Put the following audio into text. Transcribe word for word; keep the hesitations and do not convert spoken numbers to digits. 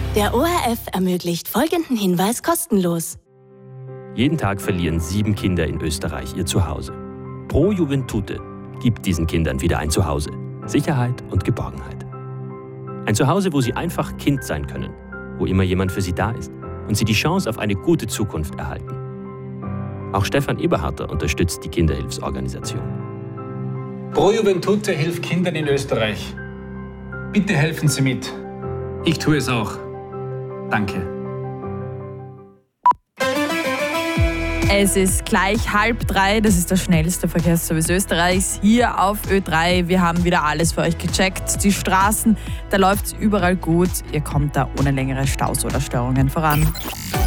Der O R F ermöglicht folgenden Hinweis kostenlos. Jeden Tag verlieren sieben Kinder in Österreich ihr Zuhause. Pro Juventute gibt diesen Kindern wieder ein Zuhause. Sicherheit und Geborgenheit. Ein Zuhause, wo sie einfach Kind sein können, wo immer jemand für sie da ist und sie die Chance auf eine gute Zukunft erhalten. Auch Stefan Eberharter unterstützt die Kinderhilfsorganisation. Pro Juventute hilft Kindern in Österreich. Bitte helfen Sie mit. Ich tue es auch. Danke. Es ist gleich halb drei, das ist der schnellste Verkehrsservice Österreichs hier auf Ö drei. Wir haben wieder alles für euch gecheckt. Die Straßen, da läuft es überall gut. Ihr kommt da ohne längere Staus oder Störungen voran.